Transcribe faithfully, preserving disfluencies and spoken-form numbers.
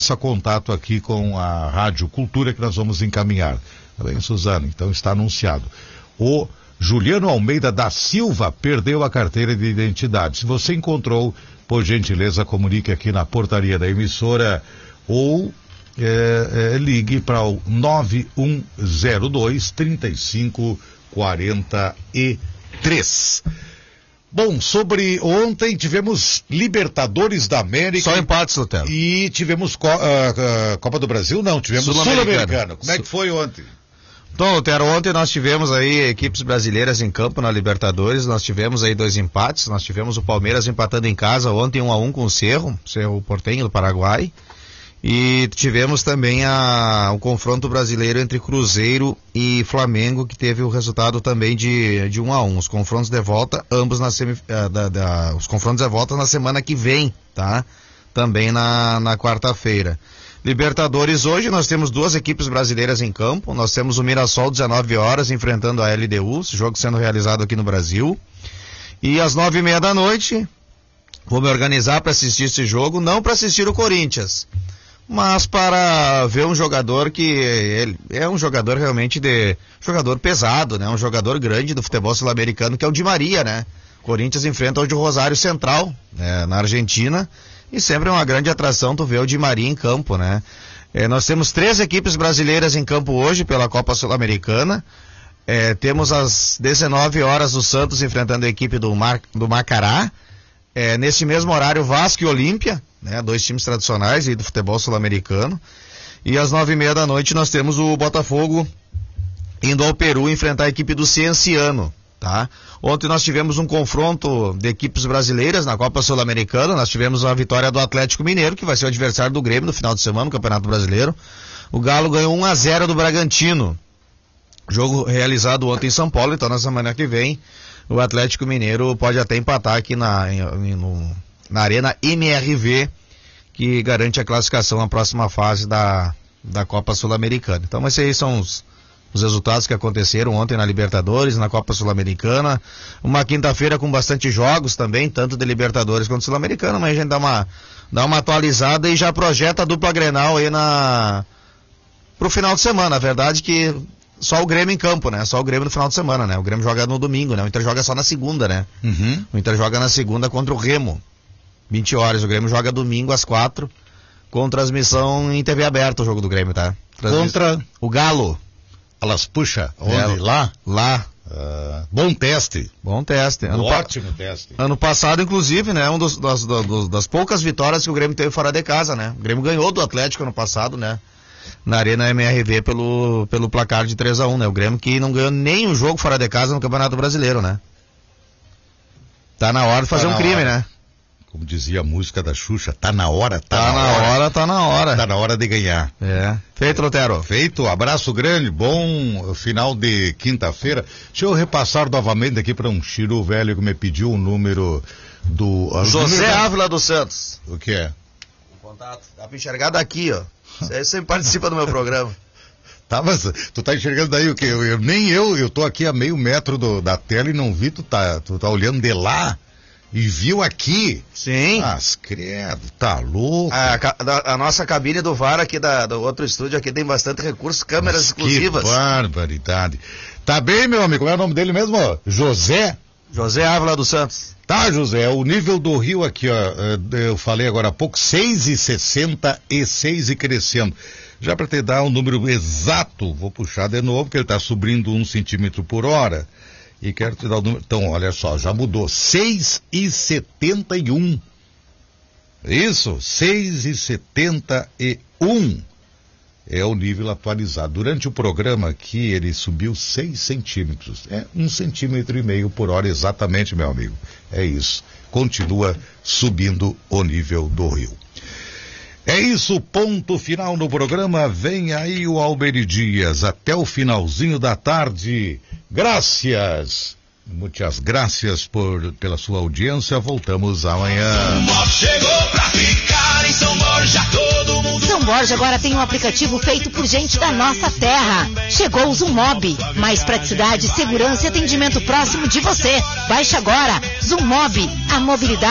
contato aqui com a Rádio Cultura que nós vamos encaminhar. Tá bem, Suzana? Então está anunciado. O Juliano Almeida da Silva perdeu a carteira de identidade. Se você encontrou, por gentileza, comunique aqui na portaria da emissora ou é, é, ligue para o nove um zero dois, três cinco quatro três. Bom, sobre ontem tivemos Libertadores da América. Só empates, Lutero. E tivemos co- uh, uh, Copa do Brasil? Não, tivemos Sul-Americano. Sul Como é que foi ontem? Então, Lutero, ontem nós tivemos aí equipes brasileiras em campo na Libertadores, nós tivemos aí dois empates, nós tivemos o Palmeiras empatando em casa ontem um a um com o Cerro, Cerro Porteño do Paraguai, e tivemos também a, o confronto brasileiro entre Cruzeiro e Flamengo, que teve o resultado também de, de um a um. Os confrontos de volta, ambos na semi, da, da, os confrontos de volta na semana que vem, tá? Também na, na quarta-feira. Libertadores hoje nós temos duas equipes brasileiras em campo, nós temos o Mirassol dezenove horas enfrentando a L D U, esse jogo sendo realizado aqui no Brasil, e às nove e meia da noite vou me organizar para assistir esse jogo, não para assistir o Corinthians, mas para ver um jogador que ele é um jogador realmente de jogador pesado, né? Um jogador grande do futebol sul-americano, que é o Di Maria, né? O Corinthians enfrenta hoje o Rosário Central, né? Na Argentina, e sempre é uma grande atração tu ver o Di Maria em campo, né? É, nós temos três equipes brasileiras em campo hoje pela Copa Sul-Americana. É, temos às dezenove horas o Santos enfrentando a equipe do, Mar, do Macará. É, nesse mesmo horário, Vasco e Olímpia, né, dois times tradicionais aí do futebol sul-americano. E às nove e meia da noite nós temos o Botafogo indo ao Peru enfrentar a equipe do Cienciano, tá? Ontem nós tivemos um confronto de equipes brasileiras na Copa Sul-Americana, nós tivemos a vitória do Atlético Mineiro, que vai ser o adversário do Grêmio no final de semana no Campeonato Brasileiro. O Galo ganhou um a zero do Bragantino, jogo realizado ontem em São Paulo, então na semana que vem o Atlético Mineiro pode até empatar aqui na, em, no, na Arena M R V, que garante a classificação à próxima fase da, da Copa Sul-Americana. Então esses aí são os, os resultados que aconteceram ontem na Libertadores, na Copa Sul-Americana. Uma quinta-feira com bastante jogos também, tanto de Libertadores quanto Sul-Americana, mas a gente dá uma, dá uma atualizada e já projeta a dupla Grenal aí na, pro final de semana. A verdade que só o Grêmio em campo, né? Só o Grêmio no final de semana, né? O Grêmio joga no domingo, né? O Inter joga só na segunda, né? Uhum. O Inter joga na segunda contra o Remo, vinte horas. O Grêmio joga domingo às quatro, com transmissão em T V aberta o jogo do Grêmio, tá? Transmiss... Contra o Galo. Elas puxa, onde? É, lá? Lá. Uh, bom teste. Bom teste. Ano Ótimo pa... teste. Ano passado, inclusive, né? Um dos, das, das, das poucas vitórias que o Grêmio teve fora de casa, né? O Grêmio ganhou do Atlético ano passado, né? Na Arena M R V pelo, pelo placar de três a um, né? O Grêmio que não ganhou nenhum jogo fora de casa no Campeonato Brasileiro, né? Tá na hora de fazer tá um crime, hora. Né? Como dizia a música da Xuxa, tá na hora, tá, tá na, na hora. hora. Tá na hora, Tá na hora de ganhar. É. Feito, Lutero. Feito, abraço grande, bom final de quinta-feira. Deixa eu repassar novamente aqui para um Chiru velho que me pediu o número do... José número da... Ávila dos Santos. O que é? O contato. Dá pra enxergar daqui, ó. Você sempre participa do meu programa. Tá, mas tu tá enxergando daí o que? Eu, eu, nem eu, eu tô aqui a meio metro do, da tela e não vi, tu tá, tu tá olhando de lá e viu aqui. Sim. Mas, credo, tá louco. A, a, a nossa cabine do V A R aqui da, do outro estúdio aqui tem bastante recursos, câmeras mas exclusivas. Que barbaridade. Tá bem, meu amigo, como é o nome dele mesmo? José? José Ávila dos Santos. Tá, José, o nível do rio aqui, ó, eu falei agora há pouco, seis e sessenta e seis e crescendo. Já para te dar um número exato, vou puxar de novo, porque ele está subindo um centímetro por hora. E quero te dar o número. Então, olha só, já mudou. seis e setenta e um. Isso, seis e setenta e um. É o nível atualizado. Durante o programa aqui, ele subiu seis centímetros. É um centímetro e meio por hora, exatamente, meu amigo. É isso. Continua subindo o nível do rio. É isso, ponto final no programa. Vem aí o Alberi Dias. Até o finalzinho da tarde. Graças. Muitas graças por, pela sua audiência. Voltamos amanhã. Chegou pra ficar em São Borja, todo mundo. São Borja agora tem um aplicativo feito por gente da nossa terra. Chegou o Zoomob. Mais praticidade, segurança e atendimento próximo de você. Baixe agora. Zoomob. A mobilidade